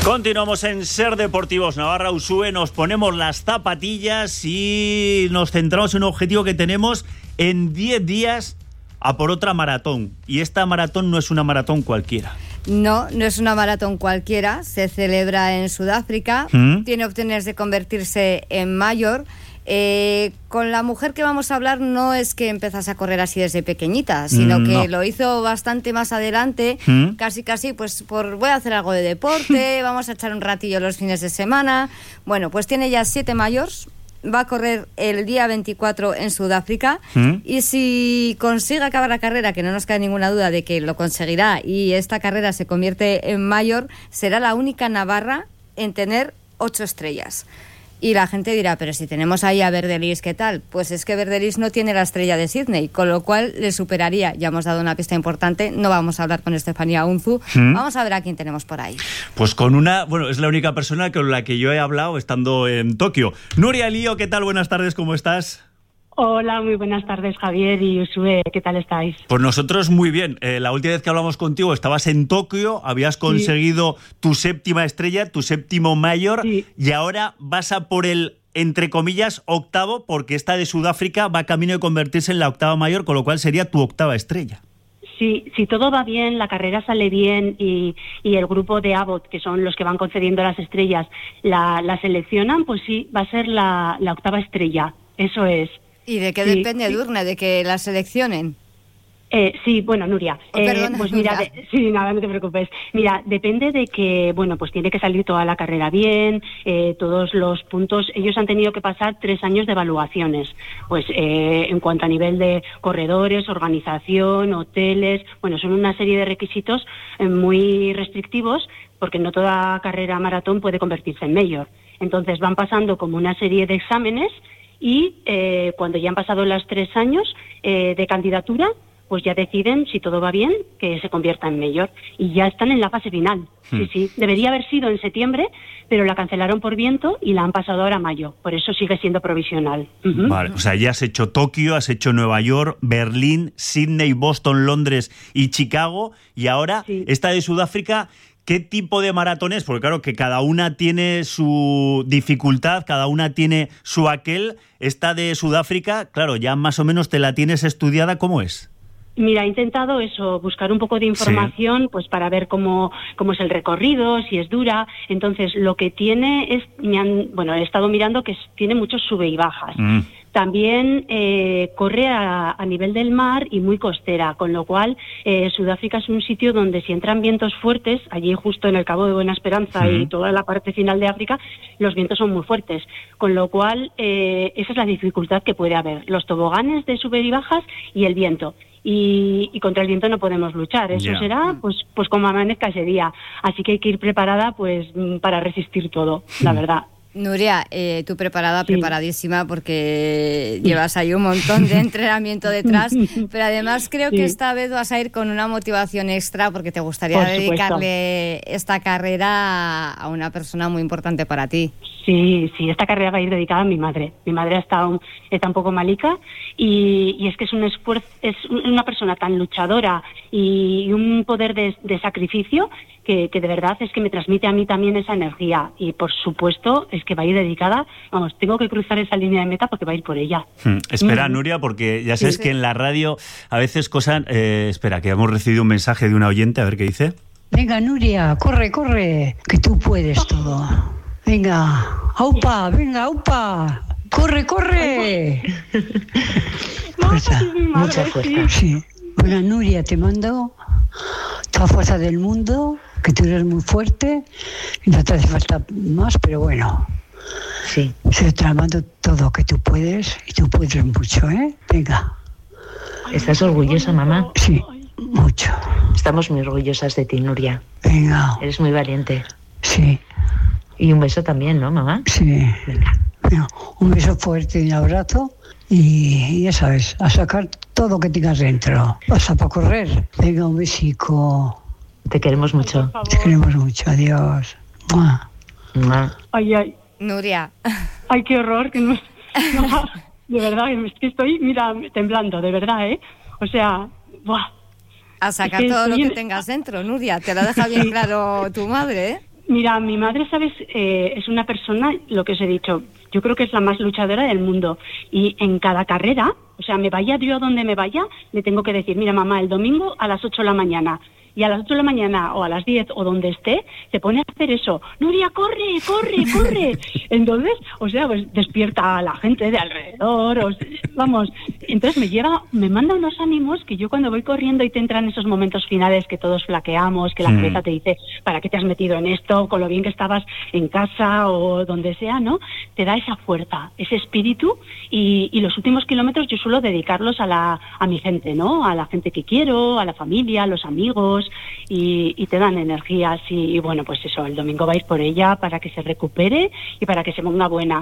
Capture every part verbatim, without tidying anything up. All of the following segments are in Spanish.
Continuamos en Ser Deportivos Navarra, Usue, nos ponemos las zapatillas y nos centramos en un objetivo que tenemos en diez días a por otra maratón. Y esta maratón no es una maratón cualquiera. No, no es una maratón cualquiera, se celebra en Sudáfrica, ¿Mm? Tiene opciones de convertirse en mayor. Eh, con la mujer que vamos a hablar no es que empezase a correr así desde pequeñita, sino que no. Lo hizo bastante más adelante, ¿Mm? casi casi pues por voy a hacer algo de deporte, vamos a echar un ratillo los fines de semana. Bueno, pues tiene ya siete mayors, va a correr el día veinticuatro en Sudáfrica, ¿Mm? Y si consigue acabar la carrera, que no nos cabe ninguna duda de que lo conseguirá, y esta carrera se convierte en mayor, será la única navarra en tener ocho estrellas. Y la gente dirá, pero si tenemos ahí a Verdelis, ¿qué tal? Pues es que Verdelis no tiene la estrella de Sydney, con lo cual le superaría. Ya hemos dado una pista importante, no vamos a hablar con Estefanía Unzu, ¿Mm? Vamos a ver a quién tenemos por ahí. Pues con una, bueno, es la única persona con la que yo he hablado estando en Tokio. Nuria Lío, ¿qué tal? Buenas tardes, ¿cómo estás? Hola, muy buenas tardes, Javier y Usue, ¿qué tal estáis? Pues nosotros muy bien. Eh, la última vez que hablamos contigo estabas en Tokio, habías conseguido sí. tu séptima estrella, tu séptimo mayor, sí. y ahora vas a por el, entre comillas, octavo, porque esta de Sudáfrica va camino de convertirse en la octava mayor, con lo cual sería tu octava estrella. Sí, si todo va bien, la carrera sale bien y, y el grupo de Abbott, que son los que van concediendo las estrellas, la, la seleccionan, pues sí, va a ser la, la octava estrella, eso es. ¿Y de qué sí, depende, sí. Durne, de que la seleccionen? Eh, sí, bueno, Nuria, oh, perdona, eh, pues mira, Nuria. De, sí, nada, no te preocupes. Mira, depende de que, bueno, pues tiene que salir toda la carrera bien, eh, todos los puntos. Ellos han tenido que pasar tres años de evaluaciones, pues eh, en cuanto a nivel de corredores, organización, hoteles, bueno, son una serie de requisitos eh, muy restrictivos, porque no toda carrera maratón puede convertirse en mayor. Entonces van pasando como una serie de exámenes. Y eh, cuando ya han pasado los tres años eh, de candidatura, pues ya deciden, si todo va bien, que se convierta en mayor. Y ya están en la fase final. Hmm. Sí, sí. Debería haber sido en septiembre, pero la cancelaron por viento y la han pasado ahora a mayo. Por eso sigue siendo provisional. Uh-huh. Vale, o sea, ya has hecho Tokio, has hecho Nueva York, Berlín, Sydney, Boston, Londres y Chicago. Y ahora, sí. esta de Sudáfrica... ¿Qué tipo de maratón es? Porque claro, que cada una tiene su dificultad, cada una tiene su aquel. Esta de Sudáfrica, claro, ya más o menos te la tienes estudiada, ¿cómo es? Mira, he intentado eso, buscar un poco de información, sí. pues para ver cómo, cómo es el recorrido, si es dura. Entonces, lo que tiene es, me han, bueno, he estado mirando que es, tiene muchos sube y bajas. Mm. También eh, corre a, a nivel del mar y muy costera, con lo cual eh, Sudáfrica es un sitio donde si entran vientos fuertes, allí justo en el Cabo de Buena Esperanza mm. y toda la parte final de África, los vientos son muy fuertes, con lo cual eh, esa es la dificultad que puede haber, los toboganes de sube y bajas y el viento. Y, y contra el viento no podemos luchar, eso yeah. será pues pues como amanezca ese día, así que hay que ir preparada pues para resistir todo, la verdad. Nuria, eh, tú preparada, sí. preparadísima, porque llevas ahí un montón de entrenamiento detrás, pero además creo sí. que esta vez vas a ir con una motivación extra, porque te gustaría dedicarle esta carrera a una persona muy importante para ti. Sí, sí, esta carrera va a ir dedicada a mi madre. Mi madre está un, está un poco malica y, y es que es un esfuerzo, es una persona tan luchadora y un poder de, de sacrificio que, que de verdad es que me transmite a mí también esa energía y por supuesto es que va a ir dedicada, vamos, tengo que cruzar esa línea de meta porque va a ir por ella. Hmm, espera, mm. Nuria, porque ya sabes sí, que en la radio a veces cosas... Eh, espera, que hemos recibido un mensaje de una oyente, a ver qué dice. Venga, Nuria, corre, corre, que tú puedes todo. Venga, aupa, venga, aupa, corre, corre. Fuerza, mucha fuerza. Sí. Bueno, Nuria, te mando toda fuerza del mundo, que tú eres muy fuerte, y no te hace falta más, pero bueno. Sí. Se te mando todo, que tú puedes, y tú puedes mucho, ¿eh? Venga. ¿Estás orgullosa, mamá? Sí, mucho. Estamos muy orgullosas de ti, Nuria. Venga. Eres muy valiente. Sí. Y un beso también, ¿no, mamá? Sí. Venga. Venga, un beso fuerte y un abrazo. Y ya sabes, a sacar todo lo que tengas dentro. Vas a para correr. Venga, un besico. Te queremos mucho. Te queremos mucho. Adiós. ¡Mua! ¡Mua! Ay, ay. Nuria. Ay, qué horror. Que no, no, de verdad, es que estoy, mira, temblando, de verdad, ¿eh? O sea, ¡buah! A sacar es que todo lo que en... tengas dentro, Nuria. Te lo deja bien claro tu madre, ¿eh? Mira, mi madre, ¿sabes? Eh, es una persona, lo que os he dicho, yo creo que es la más luchadora del mundo. Y en cada carrera, o sea, me vaya yo a donde me vaya, le tengo que decir, mira, mamá, el domingo a las ocho de la mañana. Y a las ocho de la mañana o a las diez o donde esté, se pone a hacer eso. Nuria, corre, corre, corre. Entonces, o sea, pues despierta a la gente de alrededor. O sea, vamos, entonces me lleva, me manda unos ánimos que yo cuando voy corriendo y te entran esos momentos finales que todos flaqueamos, que la mm. cabeza te dice, ¿para qué te has metido en esto? Con lo bien que estabas en casa o donde sea, ¿no? Te da esa fuerza, ese espíritu y, y los últimos kilómetros yo suelo dedicarlos a, la, a mi gente, ¿no? A la gente que quiero, a la familia, a los amigos. Y, y te dan energías y, y bueno, pues eso, el domingo vais por ella para que se recupere y para que se ponga buena.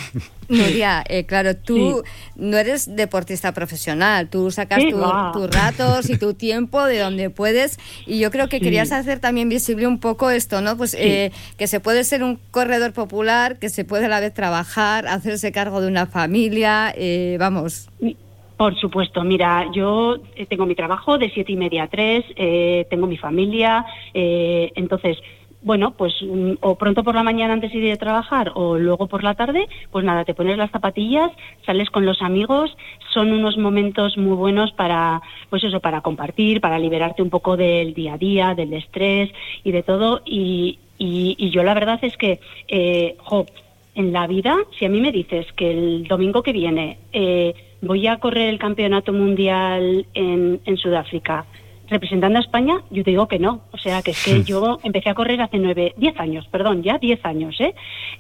Nuria, eh, claro, tú sí. no eres deportista profesional, tú sacas sí, tu, tus ratos y tu tiempo de donde puedes y yo creo que sí. querías hacer también visible un poco esto, ¿no? Pues sí. eh, que se puede ser un corredor popular, que se puede a la vez trabajar, hacerse cargo de una familia, eh, vamos... Por supuesto, mira, yo tengo mi trabajo de siete y media a tres, eh, tengo mi familia, eh, entonces, bueno, pues o pronto por la mañana antes de ir a trabajar o luego por la tarde, pues nada, te pones las zapatillas, sales con los amigos, son unos momentos muy buenos para, pues eso, para compartir, para liberarte un poco del día a día, del estrés y de todo, y, y, y yo la verdad es que, eh, jo, en la vida, si a mí me dices que el domingo que viene eh, voy a correr el campeonato mundial en, en Sudáfrica representando a España, yo te digo que no. O sea, que es que yo empecé a correr hace nueve, diez años, perdón, ya diez años, ¿eh?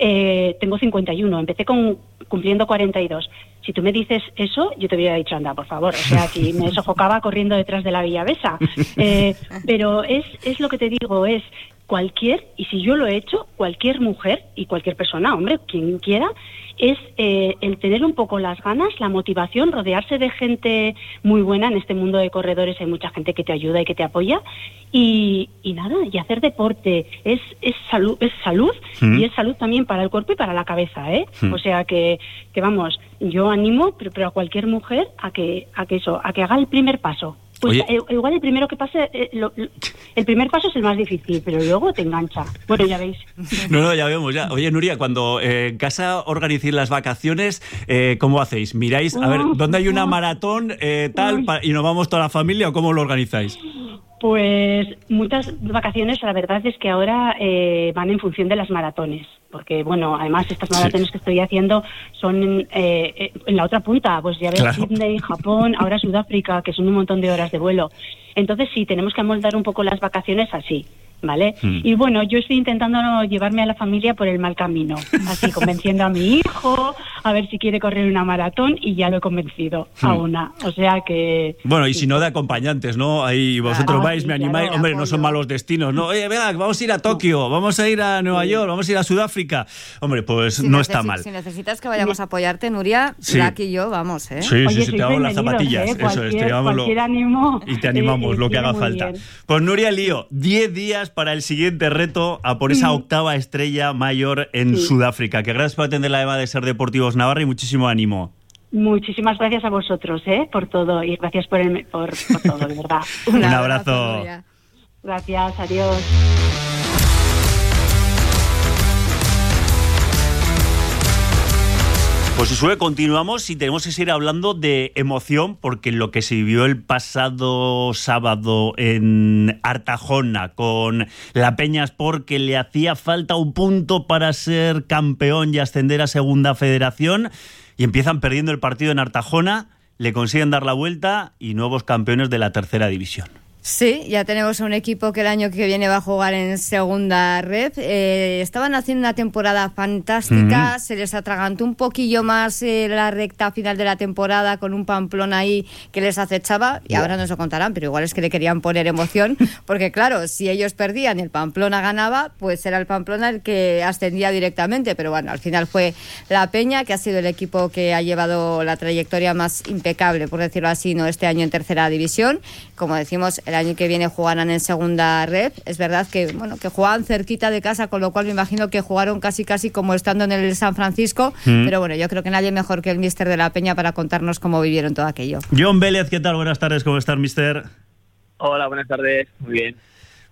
eh tengo cincuenta y uno, empecé con cumpliendo cuarenta y dos. Si tú me dices eso, yo te hubiera dicho, anda, por favor, o sea, si me sofocaba corriendo detrás de la Villavesa. Eh, pero es, es lo que te digo, es cualquier, y si yo lo he hecho, cualquier mujer y cualquier persona, hombre, quien quiera, es eh, el tener un poco las ganas, la motivación, rodearse de gente muy buena. En este mundo de corredores hay mucha gente que te ayuda y que te apoya, y, y nada, y hacer deporte es, es salud, es salud mm. y es salud también para el cuerpo y para la cabeza, ¿eh? Mm. O sea que, que vamos, yo animo, pero, pero a cualquier mujer a que, a que eso, a que haga el primer paso. Pues eh, igual el primero que pase, eh, lo, lo, el primer paso es el más difícil, pero luego te engancha. Bueno, ya veis. No, no, ya vemos, ya. Oye, Nuria, cuando eh, en casa organicéis las vacaciones, eh, ¿cómo hacéis? ¿Miráis, a ver, dónde hay una maratón, eh, tal, pa, y nos vamos toda la familia, o cómo lo organizáis? Pues muchas vacaciones, la verdad es que ahora eh, van en función de las maratones, porque bueno, además estas maratones sí. que estoy haciendo son eh, en la otra punta, pues ya ves, claro. Sydney, Japón, ahora Sudáfrica, que son un montón de horas de vuelo. Entonces sí, tenemos que amoldar un poco las vacaciones así, ¿vale? Mm. Y bueno, yo estoy intentando llevarme a la familia por el mal camino, así convenciendo a mi hijo a ver si quiere correr una maratón, y ya lo he convencido mm. a una, o sea que... Bueno, y sí. si no, de acompañantes, ¿no? Ahí vosotros ah, vais, sí, me animáis, claro, hombre, no son malos destinos, ¿no? Oye, venga, vamos a ir a Tokio, vamos a ir a Nueva sí. York, vamos a ir a Sudáfrica. Hombre, pues si no necesi- está mal. Si necesitas que vayamos a apoyarte, Nuria, sí. Jack y yo vamos, ¿eh? Sí, Oye, sí, sí, te llevamos las zapatillas, ¿eh? eso cualquier, es, te llevamos lo... ánimo, y te animamos, eh, lo que haga falta. Bien. Pues Nuria Lío, diez días para el siguiente reto a por esa octava estrella mayor en sí. Sudáfrica. Que gracias por atender la llamada de Ser Deportivos Navarra y muchísimo ánimo. Muchísimas gracias a vosotros, ¿eh? Por todo, y gracias por, el, por, por todo, de verdad. Un, Un abrazo. abrazo gracias, adiós. Pues si sube, continuamos y tenemos que seguir hablando de emoción, porque lo que se vivió el pasado sábado en Artajona con la Peña Sport, que le hacía falta un punto para ser campeón y ascender a Segunda Federación, y empiezan perdiendo el partido en Artajona, le consiguen dar la vuelta y nuevos campeones de la tercera división. Sí, ya tenemos un equipo que el año que viene va a jugar en segunda red. Eh, estaban haciendo una temporada fantástica, uh-huh. se les atragantó un poquillo más eh, la recta final de la temporada con un Pamplona ahí que les acechaba, y wow. ahora nos lo contarán, pero igual es que le querían poner emoción, porque claro, si ellos perdían y el Pamplona ganaba, pues era el Pamplona el que ascendía directamente, pero bueno, al final fue la Peña, que ha sido el equipo que ha llevado la trayectoria más impecable, por decirlo así, no este año en tercera división. Como decimos, el año que viene jugarán en segunda red. Es verdad que bueno que jugaban cerquita de casa, con lo cual me imagino que jugaron casi casi como estando en el San Francisco, mm. pero bueno, yo creo que nadie mejor que el míster de la Peña para contarnos cómo vivieron todo aquello. John Vélez, ¿qué tal? Buenas tardes, ¿cómo estás, míster? Hola, buenas tardes, muy bien.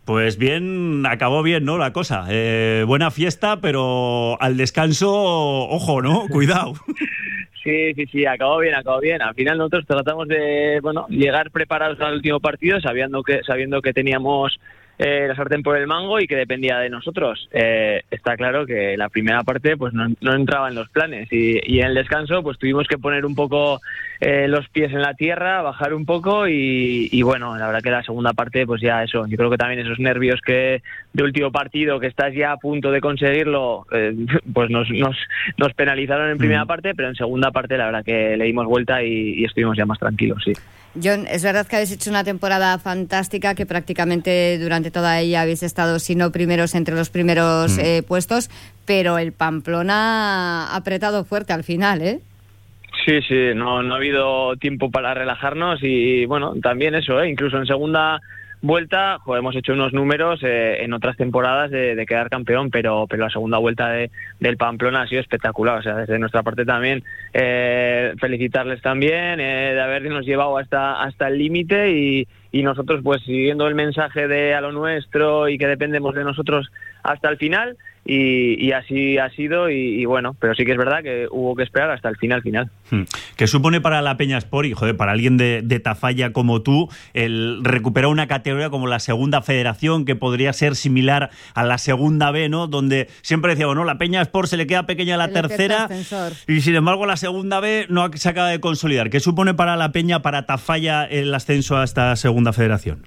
Pues bien, acabó bien, ¿no? La cosa. Eh, buena fiesta, pero al descanso, ojo, ¿no? Cuidado. Sí, sí, sí, acabó bien, acabó bien. Al final nosotros tratamos de, bueno, llegar preparados al último partido, sabiendo que, sabiendo que teníamos eh, la sartén por el mango y que dependía de nosotros. Eh, está claro que la primera parte pues no, no entraba en los planes y, y en el descanso pues tuvimos que poner un poco eh, los pies en la tierra, bajar un poco y, y bueno, la verdad que la segunda parte pues ya eso, yo creo que también esos nervios que de último partido que estás ya a punto de conseguirlo eh, pues nos, nos, nos penalizaron en primera mm. parte, pero en segunda parte la verdad que le dimos vuelta y, y estuvimos ya más tranquilos, sí. John, es verdad que habéis hecho una temporada fantástica, que prácticamente durante toda ella habéis estado, si no primeros, entre los primeros mm. eh, puestos, pero el Pamplona ha apretado fuerte al final, ¿eh? Sí, sí, no, no ha habido tiempo para relajarnos y bueno, también eso, ¿eh? Incluso en segunda vuelta, joder, hemos hecho unos números eh, en otras temporadas de, de quedar campeón, pero pero la segunda vuelta de, del Pamplona ha sido espectacular. O sea, desde nuestra parte también eh, felicitarles también eh, de habernos llevado hasta hasta el límite y, y nosotros pues siguiendo el mensaje de a lo nuestro y que dependemos de nosotros hasta el final y, y así ha sido y, y bueno, pero sí que es verdad que hubo que esperar hasta el final final. Hmm. ¿Qué supone para la Peñasport y joder, para alguien de, de Tafalla como tú el recuperar una categoría como la segunda federación que podría ser similar a la segunda B, ¿no? Donde siempre decíamos, no, la Peñasport se le queda pequeña a la tercera y sin embargo la segunda B no se acaba de consolidar. ¿Qué supone para la Peña, para Tafalla el ascenso a esta segunda federación?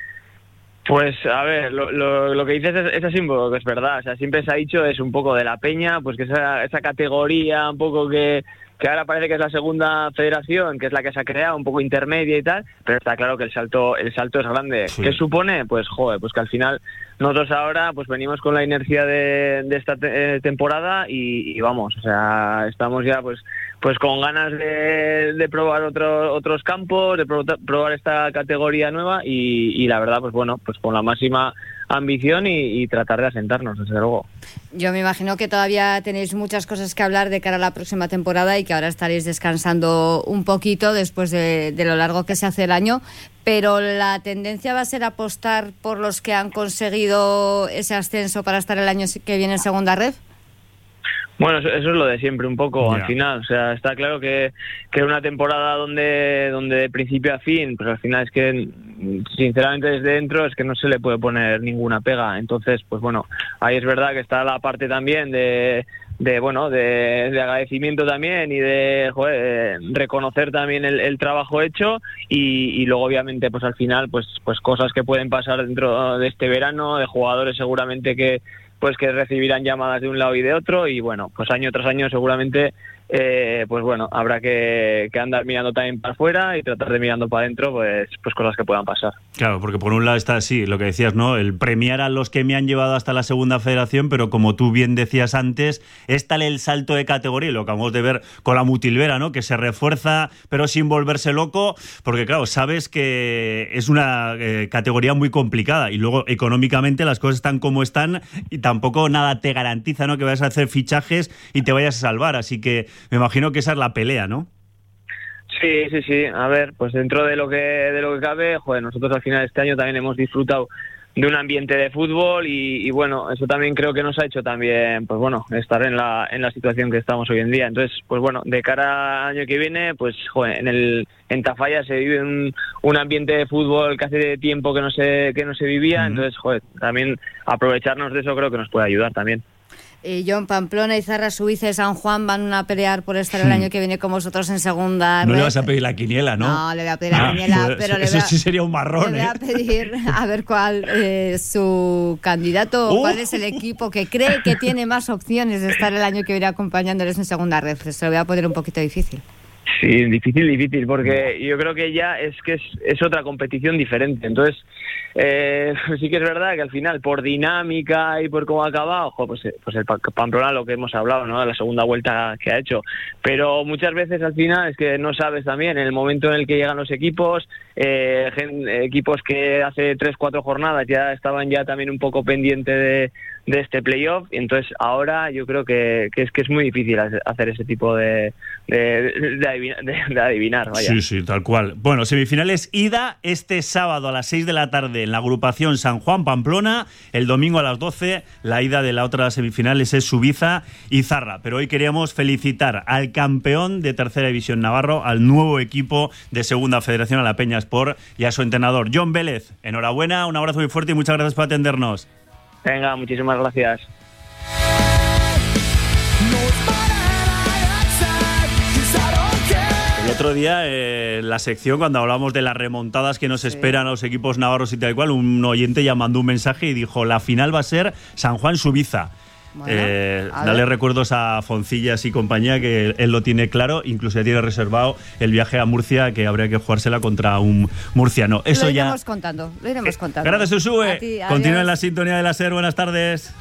Pues a ver, lo, lo, lo que dices es, es así un poco que es verdad, o sea, siempre se ha dicho es un poco de la Peña, pues que esa, esa categoría un poco que, que ahora parece que es la segunda federación, que es la que se ha creado, un poco intermedia y tal, pero está claro que el salto el salto es grande. Sí. ¿Qué supone? Pues joder, pues que al final nosotros ahora pues venimos con la inercia de, de esta te- temporada y, y vamos, o sea, estamos ya pues pues con ganas de, de probar otro, otros campos, de pro- probar esta categoría nueva y, y la verdad, pues bueno, pues con la máxima ambición y, y tratar de asentarnos, desde luego. Yo me imagino que todavía tenéis muchas cosas que hablar de cara a la próxima temporada y que ahora estaréis descansando un poquito después de, de lo largo que se hace el año, pero la tendencia va a ser apostar por los que han conseguido ese ascenso para estar el año que viene en segunda red. Bueno, eso, eso es lo de siempre un poco, yeah. Al final, o sea, está claro que, que una temporada donde donde de principio a fin, pues al final es que, sinceramente desde dentro, es que no se le puede poner ninguna pega, entonces, pues bueno, ahí es verdad que está la parte también de, de bueno, de, de agradecimiento también y de, joder, reconocer también el, el trabajo hecho y, y luego obviamente, pues al final, pues pues cosas que pueden pasar dentro de este verano, de jugadores seguramente que pues que recibirán llamadas de un lado y de otro y bueno, pues año tras año seguramente eh, pues bueno, habrá que, que andar mirando también para afuera y tratar de mirando para adentro pues, pues cosas que puedan pasar. Claro, porque por un lado está así, lo que decías, ¿no? El premiar a los que me han llevado hasta la segunda federación, pero como tú bien decías antes, es tal el salto de categoría, y lo que acabamos de ver con la Mutilvera, ¿no? Que se refuerza, pero sin volverse loco, porque claro, sabes que es una eh, categoría muy complicada y luego económicamente las cosas están como están y tampoco nada te garantiza, ¿no? Que vayas a hacer fichajes y te vayas a salvar, así que me imagino que esa es la pelea, ¿no? Sí, sí, sí. A ver, pues dentro de lo que de lo que cabe, joder, nosotros al final de este año también hemos disfrutado de un ambiente de fútbol y, y bueno, eso también creo que nos ha hecho también, pues bueno, estar en la en la situación que estamos hoy en día. Entonces, pues bueno, de cara al año que viene, pues joder, en el en Tafalla se vive un, un ambiente de fútbol que hace tiempo que no se que no se vivía, uh-huh. Entonces, joder, también aprovecharnos de eso creo que nos puede ayudar también. Eh, John, Pamplona, Izarra, Suiza y San Juan van a pelear por estar el año que viene con vosotros en segunda. No red. le vas a pedir la quiniela, ¿no? No, le voy a pedir la ah, quiniela, pues, pero eso, le voy a, eso sí sería un marrón, le voy a ¿eh? pedir a ver cuál es su candidato o uh. cuál es el equipo que cree que tiene más opciones de estar el año que viene acompañándoles en segunda red. Se lo voy a poner un poquito difícil. Sí, difícil, difícil, porque yo creo que ya es que es, es otra competición diferente. Entonces, eh, sí que es verdad que al final, por dinámica y por cómo ha acabado, ojo, pues, pues el Pamplona, lo que hemos hablado, ¿no? La segunda vuelta que ha hecho. Pero muchas veces al final es que no sabes también, en el momento en el que llegan los equipos, eh, gen, equipos que hace tres, cuatro jornadas ya estaban ya también un poco pendientes de, de este playoff, y entonces ahora yo creo que, que es que es muy difícil hacer ese tipo de, de, de, adivinar, de, de adivinar, vaya. Sí, sí, tal cual. Bueno, semifinales ida este sábado a las seis de la tarde en la agrupación San Juan-Pamplona, el domingo a las doce, la ida de la otra semifinales es Subiza y Zarra, pero hoy queríamos felicitar al campeón de Tercera División Navarro, al nuevo equipo de Segunda Federación, a la Peña Sport, y a su entrenador, John Vélez. Enhorabuena, un abrazo muy fuerte y muchas gracias por atendernos. Venga, muchísimas gracias. El otro día, eh, en la sección, cuando hablamos de las remontadas que nos sí. esperan a los equipos navarros y tal y cual, un oyente ya mandó un mensaje y dijo, la final va a ser San Juan-Subiza. Bueno, eh, dale recuerdos a Foncillas y compañía, que él lo tiene claro, incluso ya tiene reservado el viaje a Murcia, que habría que jugársela contra un murciano. Eso lo ya iremos contando, lo iremos contando. Gracias, Usue. Continúa en la sintonía de la SER. Buenas tardes.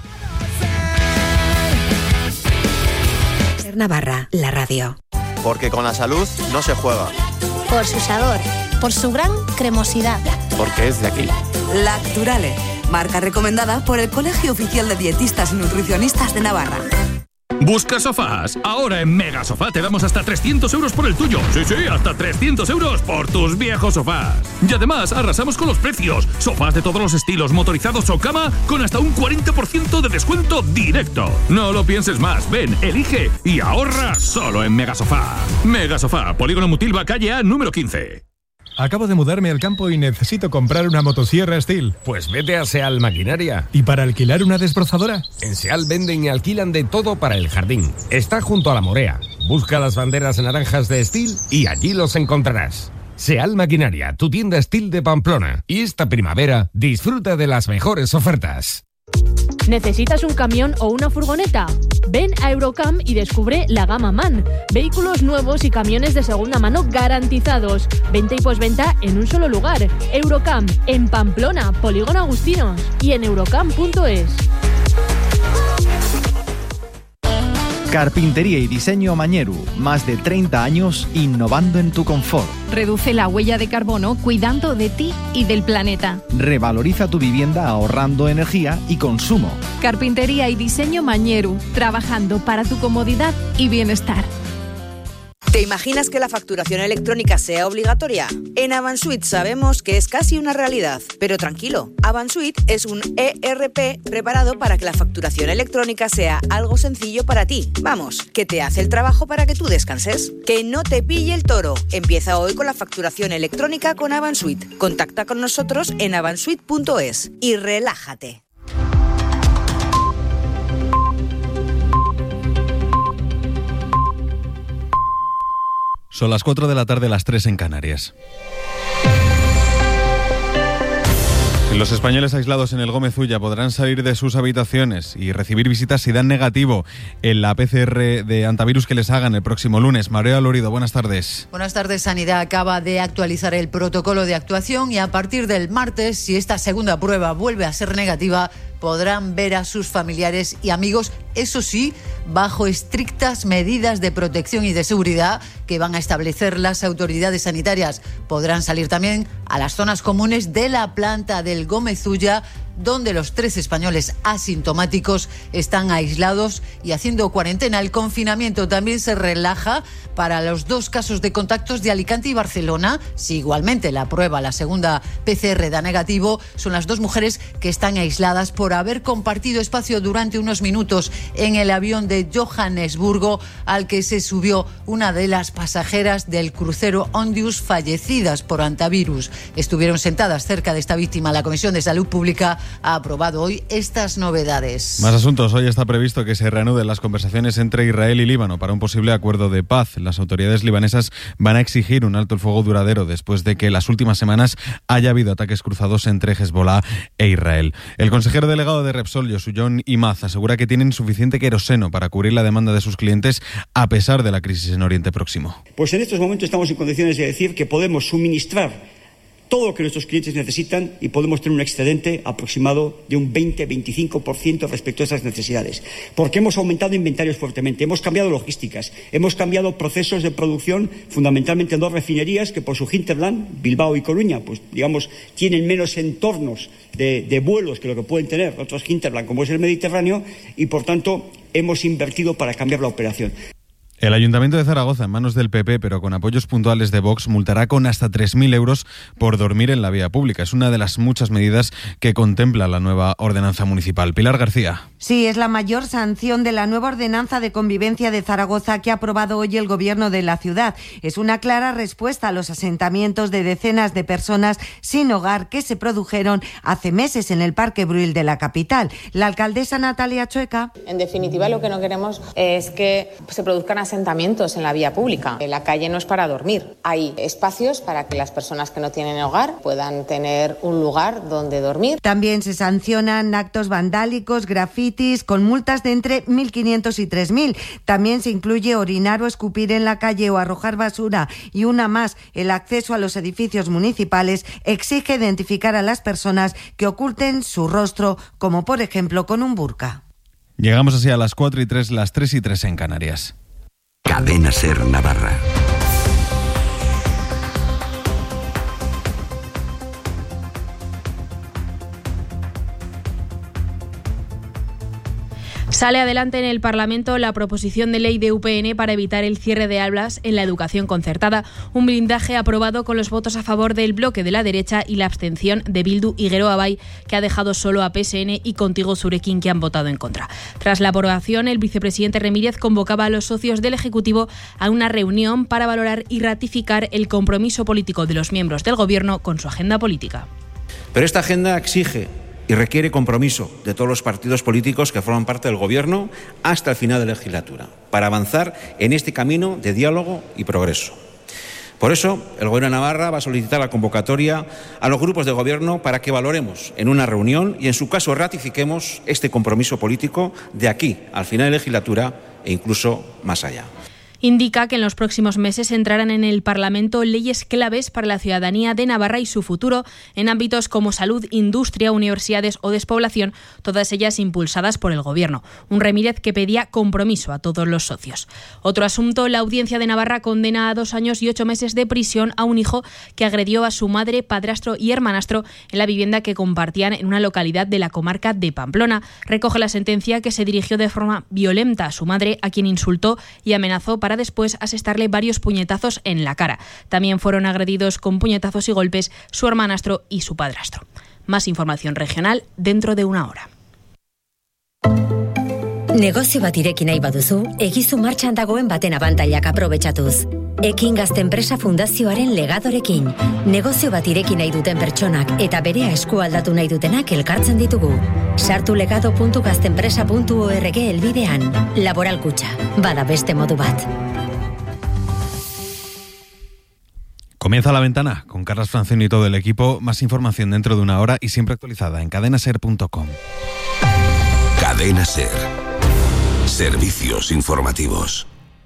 SER Navarra, la radio. Porque con la salud no se juega. Por su sabor, por su gran cremosidad. Porque es de aquí. Lacturale, marca recomendada por el Colegio Oficial de Dietistas y Nutricionistas de Navarra. ¿Buscas sofás? Ahora en Mega Sofá te damos hasta trescientos euros por el tuyo. Sí, sí, hasta trescientos euros por tus viejos sofás. Y además arrasamos con los precios. Sofás de todos los estilos, motorizados o cama, con hasta un cuarenta por ciento de descuento directo. No lo pienses más. Ven, elige y ahorra solo en Mega Sofá. Mega Sofá, Polígono Mutilva, calle A, número quince. Acabo de mudarme al campo y necesito comprar una motosierra Steel. Pues vete a Seal Maquinaria. ¿Y para alquilar una desbrozadora? En Seal venden y alquilan de todo para el jardín. Está junto a la Morea. Busca las banderas naranjas de Steel y allí los encontrarás. Seal Maquinaria, tu tienda Steel de Pamplona. Y esta primavera, disfruta de las mejores ofertas. ¿Necesitas un camión o una furgoneta? Ven a Eurocam y descubre la gama MAN. Vehículos nuevos y camiones de segunda mano garantizados. Venta y posventa en un solo lugar. Eurocam, en Pamplona, Polígono Agustinos. Y en eurocam punto es. Carpintería y diseño Mañeru. Más de treinta años innovando en tu confort. Reduce la huella de carbono cuidando de ti y del planeta. Revaloriza tu vivienda ahorrando energía y consumo. Carpintería y diseño Mañeru. Trabajando para tu comodidad y bienestar. ¿Te imaginas que la facturación electrónica sea obligatoria? En Avansuit sabemos que es casi una realidad, pero tranquilo, Avansuit es un E R P preparado para que la facturación electrónica sea algo sencillo para ti. Vamos, que te hace el trabajo para que tú descanses. Que no te pille el toro. Empieza hoy con la facturación electrónica con Avansuit. Contacta con nosotros en avansuit punto es y relájate. Son las cuatro de la tarde, las tres en Canarias. Los españoles aislados en el Gómez Ulla podrán salir de sus habitaciones y recibir visitas si dan negativo en la P C R de antivirus que les hagan el próximo lunes. María Lorido, buenas tardes. Buenas tardes. Sanidad acaba de actualizar el protocolo de actuación y a partir del martes, si esta segunda prueba vuelve a ser negativa, podrán ver a sus familiares y amigos, eso sí, bajo estrictas medidas de protección y de seguridad que van a establecer las autoridades sanitarias. Podrán salir también a las zonas comunes de la planta del Gómez Ulla, donde los tres españoles asintomáticos están aislados y haciendo cuarentena. El confinamiento también se relaja para los dos casos de contactos de Alicante y Barcelona. Si igualmente la prueba, la segunda P C R da negativo, son las dos mujeres que están aisladas por haber compartido espacio durante unos minutos en el avión de Johannesburgo al que se subió una de las pasajeras del crucero Ondius, fallecidas por antivirus. Estuvieron sentadas cerca de esta víctima. La Comisión de Salud Pública ha aprobado hoy estas novedades. Más asuntos. Hoy está previsto que se reanuden las conversaciones entre Israel y Líbano para un posible acuerdo de paz. Las autoridades libanesas van a exigir un alto el fuego duradero después de que en las últimas semanas haya habido ataques cruzados entre Hezbollah e Israel. El consejero delegado de Repsol, Yosuyon Imaz, asegura que tienen suficiente queroseno para cubrir la demanda de sus clientes a pesar de la crisis en Oriente Próximo. Pues en estos momentos estamos en condiciones de decir que podemos suministrar todo lo que nuestros clientes necesitan y podemos tener un excedente aproximado de un veinte a veinticinco por ciento respecto a esas necesidades. Porque hemos aumentado inventarios fuertemente, hemos cambiado logísticas, hemos cambiado procesos de producción, fundamentalmente en dos refinerías que por su hinterland, Bilbao y Coruña, pues digamos, tienen menos entornos de, de vuelos que lo que pueden tener otros hinterland como es el Mediterráneo y por tanto hemos invertido para cambiar la operación. El Ayuntamiento de Zaragoza, en manos del P P, pero con apoyos puntuales de Vox, multará con hasta tres mil euros por dormir en la vía pública. Es una de las muchas medidas que contempla la nueva ordenanza municipal. Pilar García. Sí, es la mayor sanción de la nueva ordenanza de convivencia de Zaragoza que ha aprobado hoy el Gobierno de la ciudad. Es una clara respuesta a los asentamientos de decenas de personas sin hogar que se produjeron hace meses en el Parque Brühl de la capital. La alcaldesa Natalia Chueca. En definitiva, lo que no queremos es que se produzcan asentamientos en la vía pública. La calle no es para dormir. Hay espacios para que las personas que no tienen hogar puedan tener un lugar donde dormir. También se sancionan actos vandálicos, grafitis, con multas de entre mil quinientos y tres mil. También se incluye orinar o escupir en la calle o arrojar basura. Y una más, el acceso a los edificios municipales exige identificar a las personas que oculten su rostro, como por ejemplo con un burka. Llegamos así a las cuatro y tres, las tres y tres en Canarias. Cadena SER Navarra. Sale adelante en el Parlamento la proposición de ley de U P N para evitar el cierre de aulas en la educación concertada, un blindaje aprobado con los votos a favor del bloque de la derecha y la abstención de Bildu y Geroa Bai, que ha dejado solo a P S N y Contigo Zurekin, que han votado en contra. Tras la aprobación, el vicepresidente Remírez convocaba a los socios del Ejecutivo a una reunión para valorar y ratificar el compromiso político de los miembros del Gobierno con su agenda política. Pero esta agenda exige y requiere compromiso de todos los partidos políticos que forman parte del Gobierno hasta el final de la legislatura, para avanzar en este camino de diálogo y progreso. Por eso, el Gobierno de Navarra va a solicitar la convocatoria a los grupos de Gobierno para que valoremos en una reunión y, en su caso, ratifiquemos este compromiso político de aquí al final de la legislatura e incluso más allá. Indica que en los próximos meses entrarán en el Parlamento leyes claves para la ciudadanía de Navarra y su futuro en ámbitos como salud, industria, universidades o despoblación, todas ellas impulsadas por el Gobierno. Un Remírez que pedía compromiso a todos los socios. Otro asunto, la Audiencia de Navarra condena a dos años y ocho meses de prisión a un hijo que agredió a su madre, padrastro y hermanastro en la vivienda que compartían en una localidad de la comarca de Pamplona. Recoge la sentencia que se dirigió de forma violenta a su madre, a quien insultó y amenazó para para después asestarle varios puñetazos en la cara. También fueron agredidos con puñetazos y golpes su hermanastro y su padrastro. Más información regional dentro de una hora. Negozio bat ireki nahi baduzu, egizu martxan dagoen baten abantailak aprobetxatuz. Ekin Gazte Enpresa Fundazioaren legadorekin. Negozio bat ireki nahi duten pertsonak eta berea esku aldatu nahi dutenak elkartzen ditugu. Sartu legado puntu gaztenpresa puntu org elbidean. Laboral Kutxa, bada beste modu bat. Comienza La Ventana con Carlas Francino y todo el equipo. Más información dentro de una hora y siempre actualizada en cadena ser punto com. Cadena SER. Servicios informativos.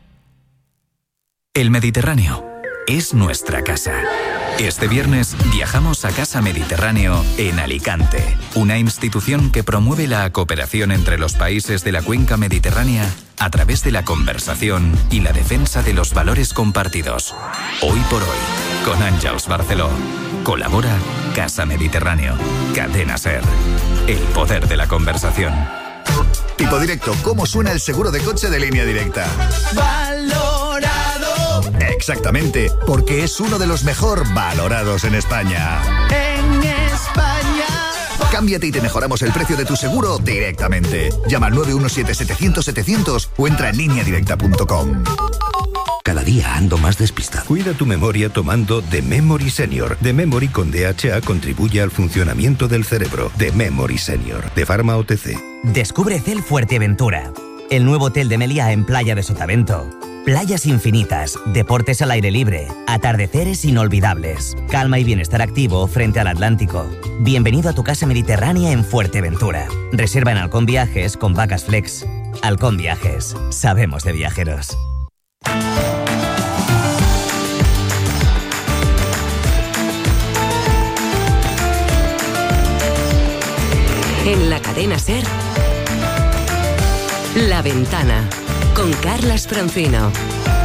El Mediterráneo es nuestra casa. Este viernes viajamos a Casa Mediterráneo en Alicante, una institución que promueve la cooperación entre los países de la cuenca mediterránea a través de la conversación y la defensa de los valores compartidos. Hoy por hoy, con Àngels Barceló. Colabora Casa Mediterráneo. Cadena SER. El poder de la conversación. Tipo Directo, ¿cómo suena el seguro de coche de Línea Directa? Valorado. Exactamente, porque es uno de los mejor valorados en España. En España. Cámbiate y te mejoramos el precio de tu seguro directamente. Llama al nueve uno siete setecientos setecientos o entra en línea directa punto com. Cada día ando más despistado. Cuida tu memoria tomando The Memory Senior. The Memory con D H A contribuye al funcionamiento del cerebro. The Memory Senior, de Pharma O T C. Descubre Cel Fuerteventura, el nuevo hotel de Meliá en Playa de Sotavento. Playas infinitas, deportes al aire libre, atardeceres inolvidables, calma y bienestar activo frente al Atlántico. Bienvenido a tu casa mediterránea en Fuerteventura. Reserva en Halcón Viajes con Vacas Flex. Halcón Viajes, sabemos de viajeros. En la cadena SER, La Ventana, con Carlas Francino.